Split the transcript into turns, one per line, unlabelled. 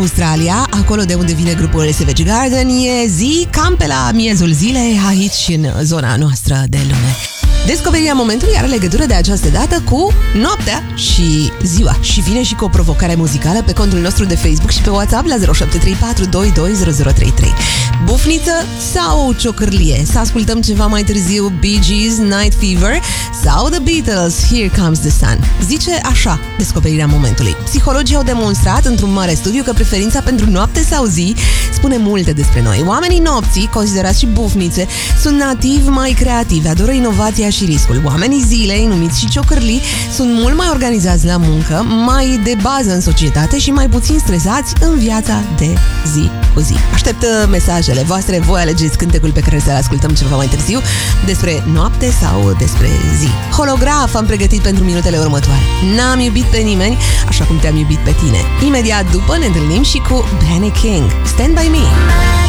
Australia, acolo de unde vine grupul Savage Garden, e zi cam pe la miezul zilei aici în zona noastră de lume. Descoperirea momentului are legătură de această dată cu noaptea și ziua și vine și cu o provocare muzicală pe contul nostru de Facebook și pe WhatsApp la 0734220033. Bufniță sau ciocârlie? Să ascultăm ceva mai târziu Bee Gees, Night Fever sau The Beatles, Here Comes the Sun. Zice așa descoperirea momentului. Psihologii au demonstrat într-un mare studiu că preferința pentru noapte sau zi spune multe despre noi. Oamenii nopții, considerați și bufnițe, sunt nativ mai creativi, adoră inovația și riscul. Oamenii zilei, numiți și ciocârlii, sunt mult mai organizați la muncă, mai de bază în societate și mai puțin stresați în viața de zi cu zi. Aștept mesajele voastre, voi alegeți cântecul pe care să-l ascultăm ceva mai târziu, despre noapte sau despre zi. Holograf am pregătit pentru minutele următoare. N-am iubit pe nimeni așa cum te-am iubit pe tine. Imediat după ne întâlnim și cu Benny King. Stand by me!